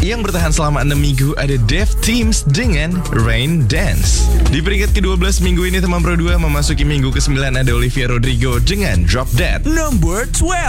Yang bertahan selama 6 minggu ada Dev Teams dengan Rain Dance. Di peringkat ke-12 minggu ini teman Pro 2 memasuki minggu ke-9 ada Olivia Rodrigo dengan Drop Dead. Number 12.